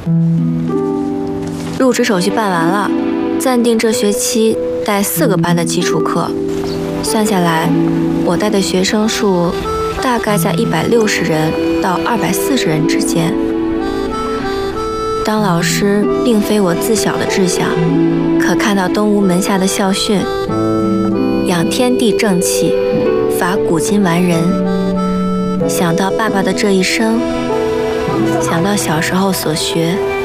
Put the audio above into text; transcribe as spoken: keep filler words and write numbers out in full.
入职手续办完了，暂定这学期带四个班的基础课，算下来，我带的学生数大概在一百六十人到二百四十人之间。当老师并非我自小的志向，可看到东吴门下的校训“养天地正气，伐古今完人”，想到爸爸的这一生，想到小时候所学。